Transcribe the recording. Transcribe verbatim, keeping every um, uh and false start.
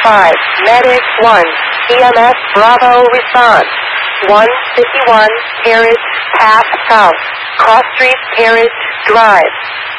five, Medic one, E M S Bravo response. one fifty-one Carriage Path South, Cross Street Carriage Drive.